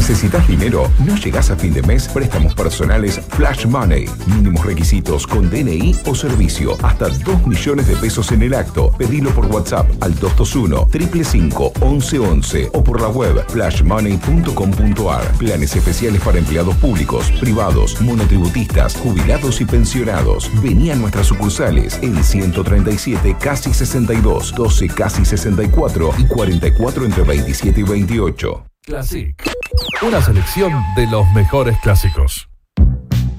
¿Necesitas dinero? ¿No llegás a fin de mes? Préstamos personales Flash Money. Mínimos requisitos con DNI o servicio. Hasta 2 millones de pesos en el acto. Pedilo por WhatsApp al 221-555-1111 o por la web flashmoney.com.ar. Planes especiales para empleados públicos, privados, monotributistas, jubilados y pensionados. Vení a nuestras sucursales en 137 casi 62, 12 casi 64 y 44 entre 27 y 28. Classic. Una selección de los mejores clásicos.